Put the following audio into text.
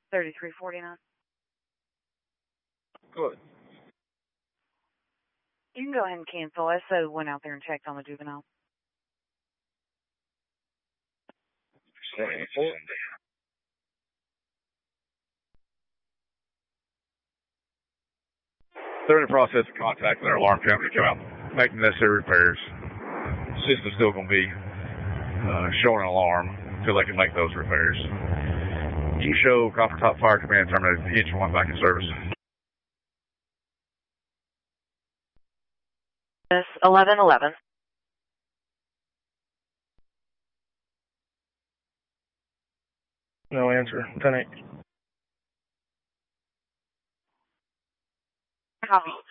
3349. Good. You can go ahead and cancel. SO went out there and checked on the juvenile. They're in the process of contacting their alarm company to come out, making necessary repairs. The system's still going to be showing an alarm until they can make those repairs. You show Copper Top Fire Command terminated engine 1 back in service. Yes, 1111. No answer. 10-8. Copy.